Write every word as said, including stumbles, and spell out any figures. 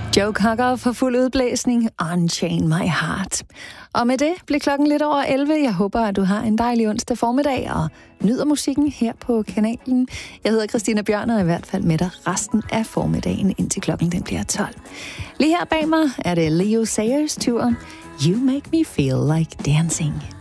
Joe Cocker for fuld udblæsning, Unchain My Heart. Og med det bliver klokken lidt over elleve. Jeg håber, at du har en dejlig onsdag formiddag og nyder musikken her på kanalen. Jeg hedder Christina Bjørn og er i hvert fald med dig resten af formiddagen, indtil klokken den bliver tolv. Lige her bag mig er det Leo Sayers tur. You Make Me Feel Like Dancing.